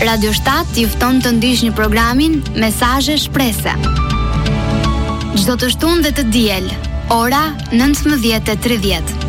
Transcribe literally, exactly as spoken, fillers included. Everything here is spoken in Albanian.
Radio shtat ju fton të ndiqni programin Mesazhe Shprese. Çdo të shtunë dhe të diel, ora nëntëmbëdhjetë e tridhjetë.